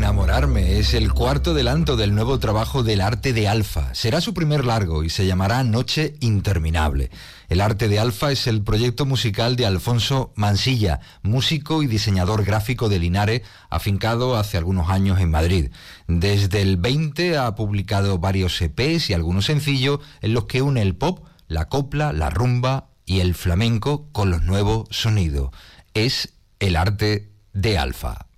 Enamorarme es el cuarto adelanto del nuevo trabajo del Arte de Alfa. Será su primer largo y se llamará Noche Interminable. El Arte de Alfa es el proyecto musical de Alfonso Mansilla, músico y diseñador gráfico de Linares, afincado hace algunos años en Madrid. Desde el 20 ha publicado varios EPs y algunos sencillos en los que une el pop, la copla, la rumba y el flamenco con los nuevos sonidos. Es el Arte de Alfa.